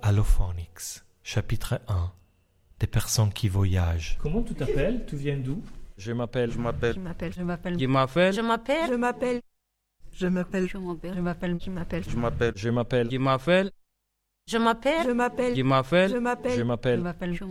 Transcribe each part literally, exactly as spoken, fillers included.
Allophonics, chapitre un. Des personnes qui voyagent. Comment tu t'appelles? Tu viens d'où? Je m'appelle, je m'appelle, Je m'appelle, je m'appelle, Je m'appelle, je m'appelle, je m'appelle, Je m'appelle, je m'appelle, je m'appelle, je m'appelle, je m'appelle, je m'appelle, je m'appelle, je m'appelle, je m'appelle, je m'appelle, je je m'appelle, m'appelle, je m'appelle,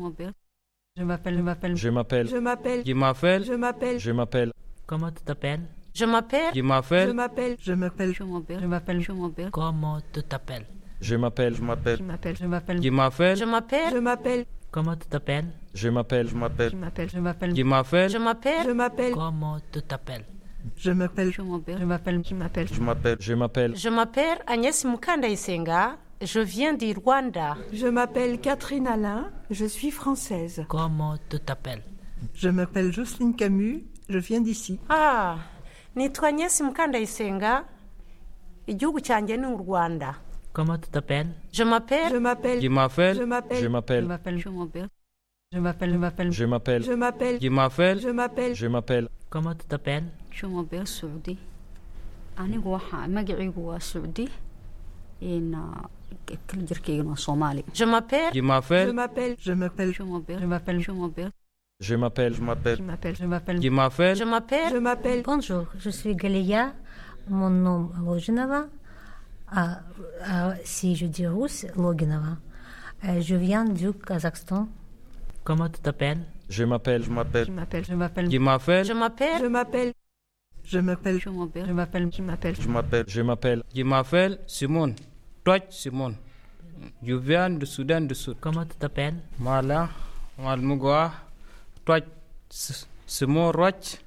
je m'appelle, je m'appelle, je m'appelle, je m'appelle, je m'appelle, je m'appelle, je m'appelle, Comment tu t'appelles? je m'appelle, je je m'appelle, m'appelle, je m'appelle, je m'appelle, je m'appelle, je m'appelle, Comment tu t'appelles? je m'appelle, je m'appelle, je m'appelle, je m'appelle, je m'appelle, je m'appelle, je m'appelle, Comment tu t'appelles? je m'appelle, je m'appelle, je m'appelle, je m'appelle, je m'appelle, je m'appelle, je m'appelle, Comment tu t'appelles? je m'appelle, je m'appelle, je m'appelle, je m'appelle, je m'appelle, je m'appelle, je m'appelle Agnès Mukandayisenga, je viens du Rwanda. je m'appelle Catherine Alain, je suis française. Comment tu t'appelles? Je m'appelle Jocelyne Camus, je viens d'ici. Ah, nitwa Agnès Mukandayisenga, igihugu cyanjye ni u Rwanda. Comment tu t'appelles? Je m'appelle, je m'appelle, je je m'appelle, m'appelle, je m'appelle, je m'appelle, je m'appelle, je m'appelle, je m'appelle, je m'appelle, je m'appelle, je m'appelle, je m'appelle, je m'appelle, Comment tu t'appelles? شو موبيل سعودي anigu waxa magacaygu waa Saudi in kala jirkaygu waa Soomaali je m'appelle, je je m'appelle, m'appelle, Je m'appelle, شو موبيل je m'appelle, شو موبيل je m'appelle, je m'appelle, je m'appelle, je m'appelle, je m'appelle, je m'appelle, je m'appelle, Bonjour, je suis Galia, mon nom Loginova. Ah, ah, si je dis russe, Loginova. Euh, je viens du Kazakhstan. Comment tu t'appelles? je m'appelle, je je m'appelle, m'appelle, je m'appelle, je m'appelle, je m'appelle, je m'appelle, je m'appelle, شو موبيل je m'appelle, je m'appelle, je m'appelle, je m'appelle, je m'appelle Simon, toi Simon, je viens du Soudan du Sud. Comment tu t'appelles? Mala, Malmugwa, toi Simon Roch,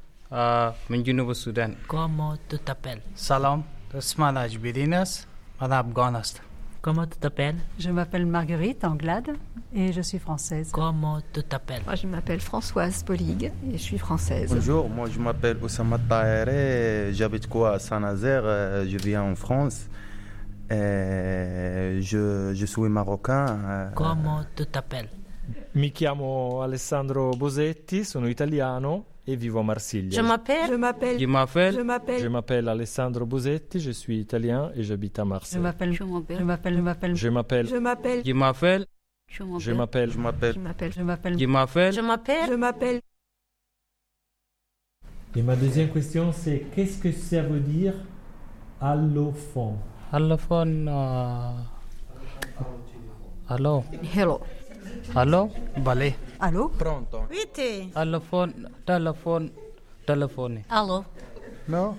من جنوب السودان. Comment tu t'appelles? سلام اسم اجبیدین است من افغان هستم. Comment tu t'appelles? Je m'appelle Marguerite Anglade et je suis française. Comment tu t'appelles? Moi, je m'appelle Françoise Polig et je suis française. Bonjour, moi je m'appelle Oussama Tahiré, j'habite quoi à Saint-Nazaire, euh, je viens en France. Euh, je, je suis marocain. euh, Comment tu t'appelles? Mi chiamo Alessandro Bosetti, sono italiano e vivo a Marsiglia. Je m'appelle, je m'appelle, Je m'appelle, je Je m'appelle, m'appelle Alessandro Bosetti, je suis italien et j'habite à je Marseille. m'appelle, شو موبيل je m'appelle, je m'appelle, Je m'appelle, je m'appelle, je m'appelle, شو Je موبيل m'appelle, je m'appelle, je m'appelle, je m'appelle, je m'appelle, je m'appelle, je m'appelle. Et ma deuxième question, c'est qu'est-ce que ça veut dire allophone? الفون الو hello الو بله allô? pronto. Vite. الفون تلفون تلفوني Allô? Non?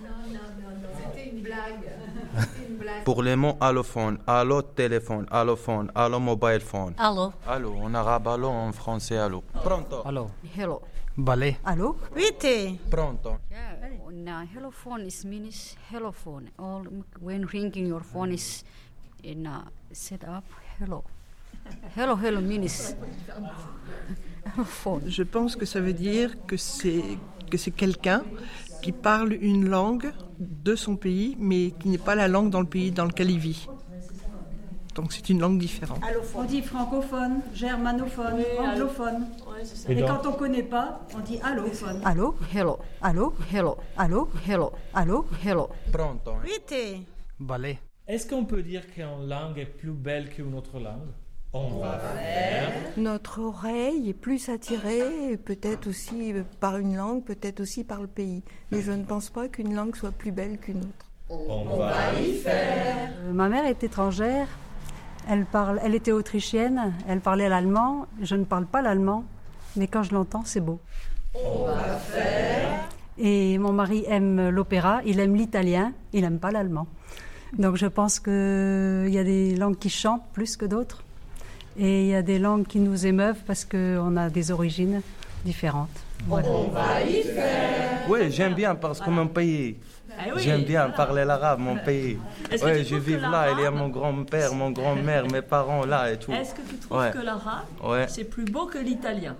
Pour les mots allophone, allo téléphone, allophone, allo mobile phone. Allô? Allo en arabe, allo en français, allo. Pronto. الو hello بله Allô? Vite. Pronto. yeah and uh, hello phone is means hello phone all when ringing your phone is in uh, set up hello hello hello means hello phone Je pense que ça veut dire que c'est que c'est quelqu'un qui parle une langue de son pays, mais qui n'est pas la langue dans le pays dans lequel il vit. Donc c'est une langue différente. On dit francophone, germanophone, anglophone. Et Et donc, quand on ne connaît pas, on dit allophone. Allô? hello Allô? hello Allô? hello Allô? hello Pronto. Vite. بله est-ce qu'on peut dire qu'une langue est plus belle qu'une autre langue? On va faire. Notre oreille est plus attirée, peut-être aussi par une langue, peut-être aussi par le pays. Mais je ne pense pas qu'une langue soit plus belle qu'une autre. On va y faire. Euh, ma mère est étrangère. Elle, parle, elle était autrichienne. Elle parlait l'allemand. Je ne parle pas l'allemand. Mais quand je l'entends, c'est beau. On va faire. Et mon mari aime l'opéra. Il aime l'italien. Il n'aime pas l'allemand. Donc je pense qu'il y a des langues qui chantent plus que d'autres. Et il y a des langues qui nous émeuvent parce qu'on a des origines différentes. Voilà. On va y faire. Oui, j'aime bien parce que mon pays. J'aime bien parler l'arabe, mon pays. Oui, je vis là, il y a mon grand-père, mon grand-mère, mes parents là et tout. Est-ce que tu trouves Ouais. que l'arabe, Ouais. c'est plus beau que l'italien?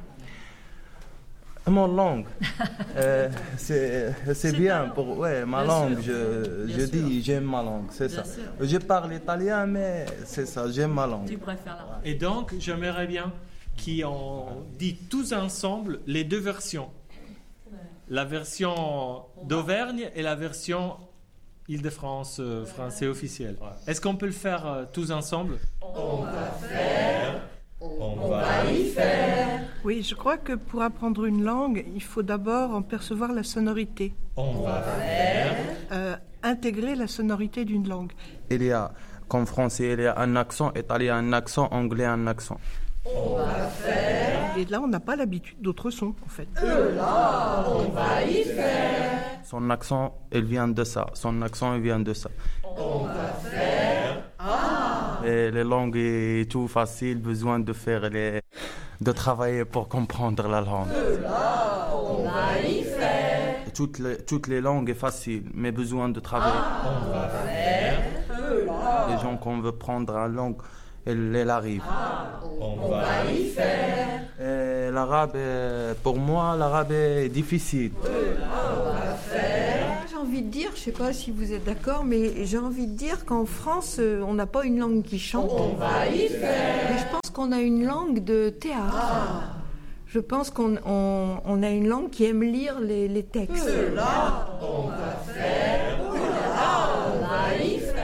Mon langue, euh, c'est c'est C'est bien ta langue. pour ouais ma Bien langue. sûr. Je Bien je sûr. dis j'aime ma langue, c'est Bien ça. sûr. Je parle italien, mais c'est ça, j'aime ma langue. Tu préfères l'arabe? Et donc, j'aimerais bien qu'on dit tous ensemble les deux versions. La version d'Auvergne et la version Île-de-France, euh, français officiel. Est-ce qu'on peut le faire euh, tous ensemble? On va faire, on va y faire. Oui, je crois que pour apprendre une langue, il faut d'abord en percevoir la sonorité. On va faire. Euh, intégrer la sonorité d'une langue. Il y a, comme français, il y a un accent, italien un accent, anglais un accent. On va faire. Et là, on n'a pas l'habitude d'autres sons, en fait. Que là, on va y faire. Son accent, il vient de ça. Son accent, il vient de ça. On va faire. Ah. Et les langues est tout facile, besoin de faire les, de travailler pour comprendre la langue. Que là, on va y faire. Et toutes les, toutes les langues est facile, mais besoin de travailler. Ah. On va faire. Que là. Les gens qu'on veut prendre en langue, elle, elle arrive. Ah. On va y faire. Et l'arabe, pour moi, l'arabe est difficile. On va faire. J'ai envie de dire, je ne sais pas si vous êtes d'accord, mais j'ai envie de dire qu'en France, on n'a pas une langue qui chante. On va y faire. Mais je pense qu'on a une langue de théâtre. Ah. Je pense qu'on on, on a une langue qui aime lire les, les textes. Que là, on va faire. Que là, on va y faire.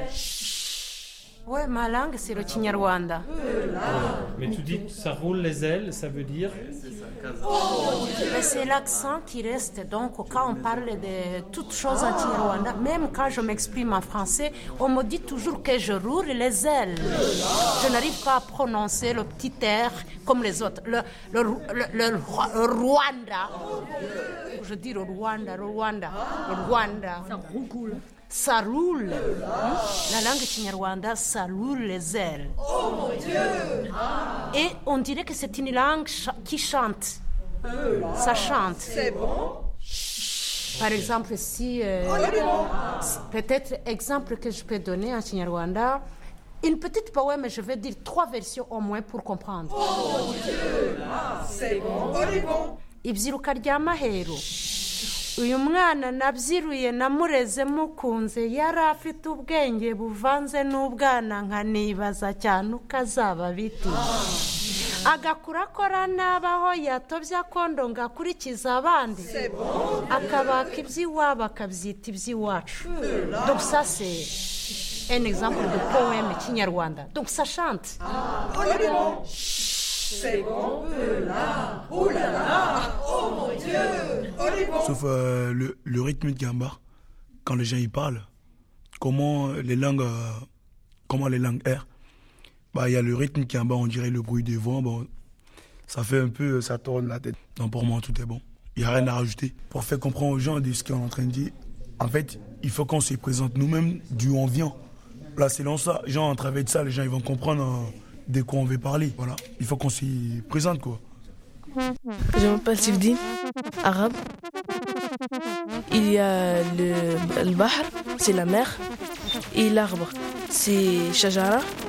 Ouais, ma langue, c'est le Kinyarwanda. Mais tu dis, ça roule les ailes, ça veut dire? Mais c'est l'accent qui reste. Donc, quand on parle de toutes choses en Kinyarwanda, même quand je m'exprime en français, on me dit toujours que je roule les ailes. Je n'arrive pas à prononcer le petit R comme les autres. Le, le, le, le, le Rwanda. Je dis le Rwanda, le Rwanda, le Rwanda. Ça roule. Ça roule. La langue Kinyarwanda, ça roule les ailes. Oh mon Dieu! Et on dirait que c'est une langue ch- qui chante. Ça chante. C'est bon? Par exemple, si... Euh, peut-être exemple que je peux donner en Kinyarwanda, une petite poème, je vais dire trois versions au moins pour comprendre. Oh mon Dieu! C'est bon? On est bon? Ibyiruka rya Mahero. Uyu mwana nabyiruye namureze mukunze yari afite ubwenge buvanze n'ubwana nkanibaza cyane uko azaba biti agakura akora nabaho yatobye akondo ngakurikiza abandi akabaka iby'iwabo akabyita iby'iwacu. Donc ça c'est un exemple de poème Kinyarwanda. Donc ça chante. C'est bon, là, oh là là, oh mon Dieu, on est bon. Sauf euh, le, le rythme de Gamba, quand les gens y parlent, comment les langues, euh, comment les langues errent. Bah, il y a le rythme qui est en bas, on dirait le bruit des vents, bon, ça fait un peu, ça tourne la tête. Donc pour moi, tout est bon. Il n'y a rien à rajouter. Pour faire comprendre aux gens de ce qu'on est en train de dire, en fait, il faut qu'on se présente nous-mêmes d'où on vient. Là, c'est dans ça. Genre, à travers de ça, les gens ils vont comprendre euh, de quoi on veut parler. Voilà. Il faut qu'on s'y présente, quoi. Je m'appelle Sivdine, arabe. Il y a le, le bahr, c'est la mer. Et l'arbre, c'est Shajara.